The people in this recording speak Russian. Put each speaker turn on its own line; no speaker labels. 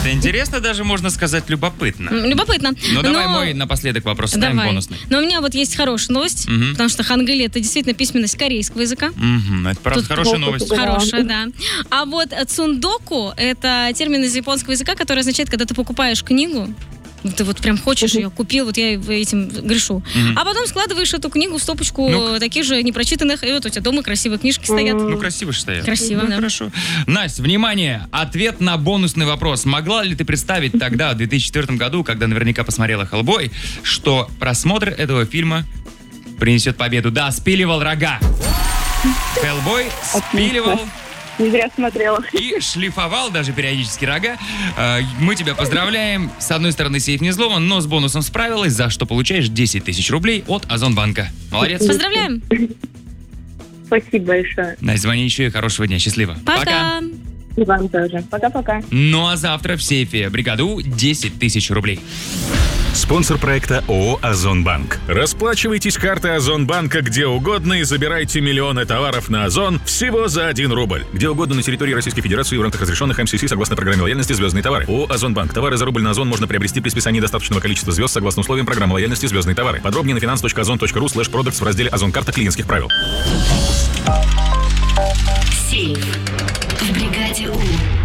Это интересно, даже можно сказать любопытно.
Любопытно.
Ну, давай мой напоследок вопрос ставим бонусный.
Но у меня вот есть хорошая новость, потому что хангыль — это действительно письменность корейского языка.
Это правда хорошая новость.
Хорошая, да. А вот цундоку — это термин из японского языка, который означает, когда ты покупаешь книгу, ты вот прям хочешь ее, купил, вот я этим грешу. А потом складываешь эту книгу в стопочку таких же непрочитанных, и вот у тебя дома красивые книжки стоят.
Ну, красиво же стоят.
Красиво, да.
Хорошо. Настя, внимание, ответ на бонусный вопрос. Могла ли ты представить тогда, в 2004 году, когда наверняка посмотрела «Хеллбой», что просмотр этого фильма принесет победу? Да, спиливал рога. «Хеллбой» спиливал...
Не зря смотрела.
И шлифовал даже периодически рога. Мы тебя поздравляем. С одной стороны, сейф не взломан, но с бонусом справилась, за что получаешь 10 тысяч рублей от Озонбанка. Молодец.
Поздравляем.
Спасибо большое.
Настя, звони еще и хорошего дня. Счастливо.
Пока.
И вам тоже. Пока-пока.
Ну а завтра в сейфе бригаду 10 тысяч рублей.
Спонсор проекта ООО «Озонбанк». Расплачивайтесь картой Озонбанка где угодно и забирайте миллионы товаров на Озон всего за 1 рубль. Где угодно на территории Российской Федерации в рамках разрешенных МСС согласно программе лояльности «Звездные товары». ООО «Озонбанк». Товары за рубль на Озон можно приобрести при списании достаточного количества звезд согласно условиям программы лояльности «Звездные товары». Подробнее на finance.ozon.ru/products в разделе «Озон-карта клиентских правил».
Сейф в бригаде У.